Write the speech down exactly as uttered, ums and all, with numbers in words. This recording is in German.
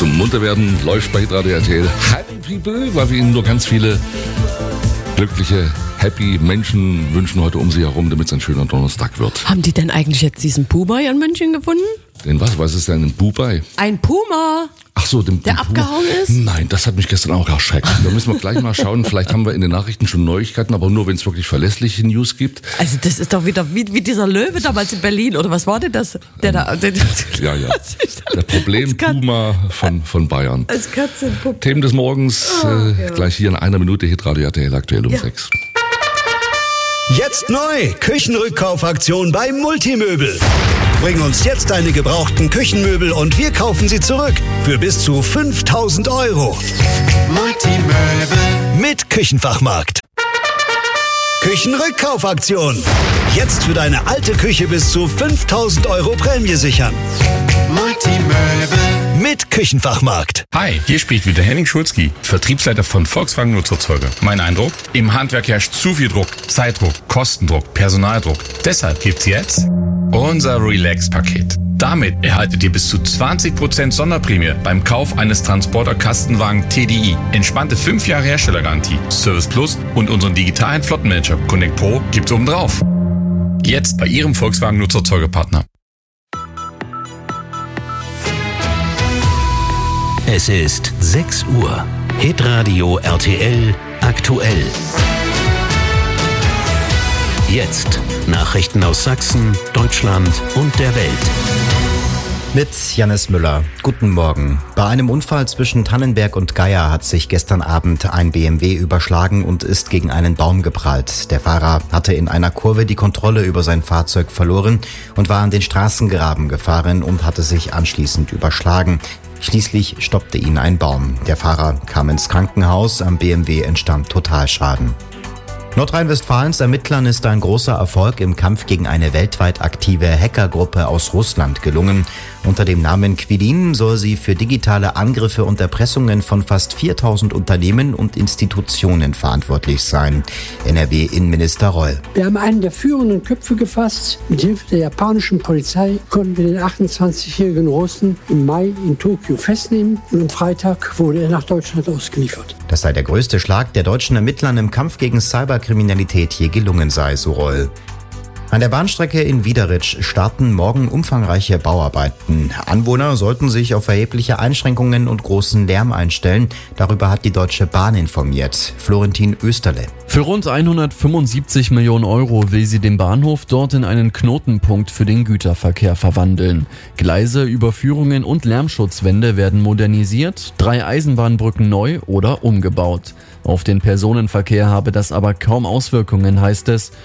zum Munterwerden läuft bei Hitradio R T L Happy People, weil wir Ihnen nur ganz viele glückliche, happy Menschen wünschen heute um Sie herum, damit es ein schöner Donnerstag wird. Haben die denn eigentlich jetzt diesen Puma in München gefunden? Den was? Was ist denn ein Pubai? Ein Puma. Ach so, dem, der dem abgehauen Puma. ist? Nein, das hat mich gestern auch erschreckt. Da müssen wir gleich mal schauen. Vielleicht haben wir in den Nachrichten schon Neuigkeiten, aber nur, wenn es wirklich verlässliche News gibt. Also das ist doch wieder wie, wie dieser Löwe damals in Berlin, oder was war denn das? Der ähm, da, der, ja, ja. Der Problem-Puma von, von Bayern. Als Katzenpuppe. Themen des Morgens, oh, äh, ja. gleich hier in einer Minute, Hitradio R T L aktuell um ja. sechs. Jetzt neu, Küchenrückkaufaktion bei Multimöbel. Bring uns jetzt deine gebrauchten Küchenmöbel und wir kaufen sie zurück für bis zu fünftausend Euro. Multimöbel mit Küchenfachmarkt. Küchenrückkaufaktion. Jetzt für deine alte Küche bis zu fünftausend Euro Prämie sichern. Multimöbel mit Küchenfachmarkt. Hi, hier spricht wieder Henning Schulzki, Vertriebsleiter von Volkswagen Nutzerzeuger. Mein Eindruck? Im Handwerk herrscht zu viel Druck, Zeitdruck, Kostendruck, Personaldruck. Deshalb gibt's jetzt unser Relax-Paket. Damit erhaltet ihr bis zu zwanzig Prozent Sonderprämie beim Kauf eines Transporter-Kastenwagen T D I. Entspannte fünf Jahre Herstellergarantie, Service Plus und unseren digitalen Flottenmanager Connect Pro gibt's obendrauf. Jetzt bei Ihrem Volkswagen Nutzerzeugerpartner. Es ist sechs Uhr. Hitradio R T L aktuell. Jetzt Nachrichten aus Sachsen, Deutschland und der Welt. Mit Jannis Müller. Guten Morgen. Bei einem Unfall zwischen Tannenberg und Geier hat sich gestern Abend ein B M W überschlagen und ist gegen einen Baum geprallt. Der Fahrer hatte in einer Kurve die Kontrolle über sein Fahrzeug verloren und war an den Straßengraben gefahren und hatte sich anschließend überschlagen. Schließlich stoppte ihn ein Baum. Der Fahrer kam ins Krankenhaus, am B M W entstand Totalschaden. Nordrhein-Westfalens Ermittlern ist ein großer Erfolg im Kampf gegen eine weltweit aktive Hackergruppe aus Russland gelungen. Unter dem Namen Quilin soll sie für digitale Angriffe und Erpressungen von fast viertausend Unternehmen und Institutionen verantwortlich sein. N R W-Innenminister Reul. Wir haben einen der führenden Köpfe gefasst. Mit Hilfe der japanischen Polizei konnten wir den achtundzwanzigjährigen Russen im Mai in Tokio festnehmen und am Freitag wurde er nach Deutschland ausgeliefert. Das sei der größte Schlag der deutschen Ermittlern im Kampf gegen Cyberkriminalität je gelungen sei, so Reul. An der Bahnstrecke in Wiederitsch starten morgen umfangreiche Bauarbeiten. Anwohner sollten sich auf erhebliche Einschränkungen und großen Lärm einstellen. Darüber hat die Deutsche Bahn informiert. Florentin Österle. Für rund hundertfünfundsiebzig Millionen Euro will sie den Bahnhof dort in einen Knotenpunkt für den Güterverkehr verwandeln. Gleise, Überführungen und Lärmschutzwände werden modernisiert, drei Eisenbahnbrücken neu oder umgebaut. Auf den Personenverkehr habe das aber kaum Auswirkungen, heißt es.